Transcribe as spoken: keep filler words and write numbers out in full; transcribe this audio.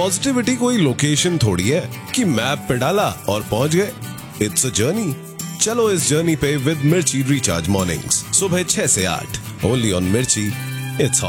Positivity कोई location थोड़ी है कि मैप पे डाला और पहुंच गए। It's a journey. चलो इस जर्नी पे विद मिर्ची रिचार्ज मॉर्निंग्स सुबह छह से आठ ओनली ऑन मिर्ची। इट्स